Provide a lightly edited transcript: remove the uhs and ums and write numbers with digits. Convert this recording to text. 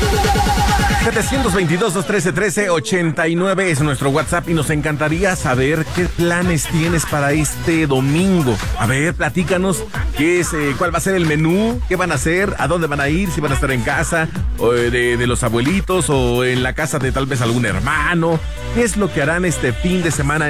722-213-1389 es nuestro WhatsApp y nos encantaría saber qué planes tienes para este domingo. A ver, platícanos cuál va a ser el menú, qué van a hacer, a dónde van a ir, si van a estar en casa o de los abuelitos o en la casa de tal vez algún hermano. ¿Qué es lo que harán este fin de semana